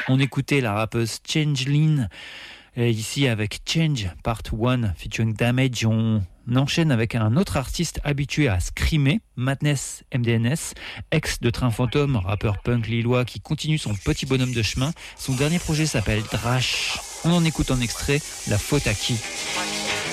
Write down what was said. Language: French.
On écoutait la rappeuse Changeline, et ici avec Change Part 1 featuring Damage. On enchaîne avec un autre artiste habitué à scrimer, Madness MDNS, ex de Train Fantôme, rappeur punk lillois qui continue son petit bonhomme de chemin. Son dernier projet s'appelle Drash. On en écoute un extrait, La faute à qui ?